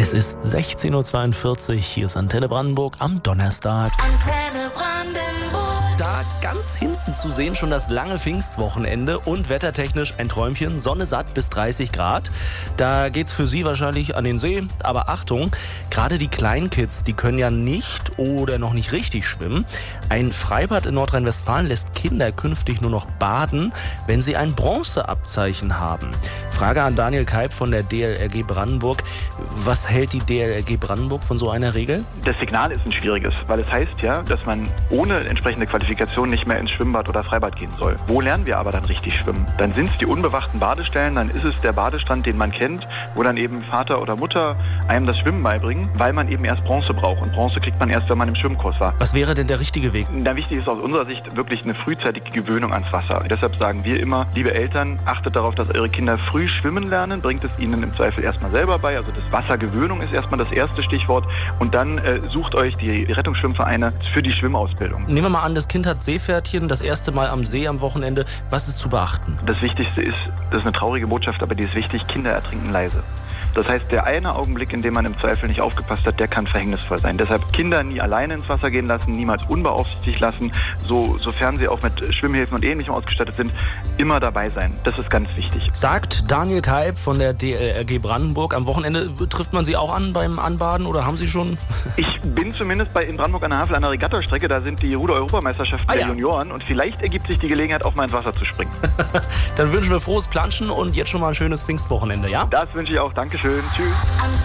Es ist 16.42 Uhr, hier ist Antenne Brandenburg am Donnerstag. Antenne Brandenburg. Da ganz hinten zu sehen schon das lange Pfingstwochenende und wettertechnisch ein Träumchen, Sonne satt bis 30 Grad. Da geht's für Sie wahrscheinlich an den See, aber Achtung, gerade die Kleinkids, die können ja nicht oder noch nicht richtig schwimmen. Ein Freibad in Nordrhein-Westfalen lässt Kinder künftig nur noch baden, wenn sie ein Bronzeabzeichen haben. Frage an Daniel Keib von der DLRG Brandenburg. Was hält die DLRG Brandenburg von so einer Regel? Das Signal ist ein schwieriges, weil es heißt ja, dass man ohne entsprechende Qualifikation nicht mehr ins Schwimmbad oder Freibad gehen soll. Wo lernen wir aber dann richtig schwimmen? Dann sind es die unbewachten Badestellen, dann ist es der Badestrand, den man kennt, wo dann eben Vater oder Mutter einem das Schwimmen beibringen, weil man eben erst Bronze braucht. Und Bronze kriegt man erst, wenn man im Schwimmkurs war. Was wäre denn der richtige Weg? Na, wichtig ist aus unserer Sicht wirklich eine frühzeitige Gewöhnung ans Wasser. Deshalb sagen wir immer, liebe Eltern, achtet darauf, dass eure Kinder früh schwimmen lernen, bringt es ihnen im Zweifel erstmal selber bei. Also das Wassergewöhnung ist erstmal das erste Stichwort. Und dann sucht euch die Rettungsschwimmvereine für die Schwimmausbildung. Nehmen wir mal an, das Kind hat Seepferdchen, das erste Mal am See am Wochenende. Was ist zu beachten? Das Wichtigste ist, das ist eine traurige Botschaft, aber die ist wichtig, Kinder ertrinken leise. Das heißt, der eine Augenblick, in dem man im Zweifel nicht aufgepasst hat, der kann verhängnisvoll sein. Deshalb Kinder nie alleine ins Wasser gehen lassen, niemals unbeaufsichtigt lassen, sofern sie auch mit Schwimmhilfen und Ähnlichem ausgestattet sind, immer dabei sein. Das ist ganz wichtig. Sagt Daniel Keib von der DLRG Brandenburg. Am Wochenende trifft man Sie auch an beim Anbaden oder haben Sie schon? Ich bin zumindest in Brandenburg an der Havel an der Regattastrecke. Da sind die Ruder-Europameisterschaften der Junioren und vielleicht ergibt sich die Gelegenheit, auch mal ins Wasser zu springen. Dann wünschen wir frohes Planschen und jetzt schon mal ein schönes Pfingstwochenende, ja? Das wünsche ich auch. Dankeschön. Tschüss.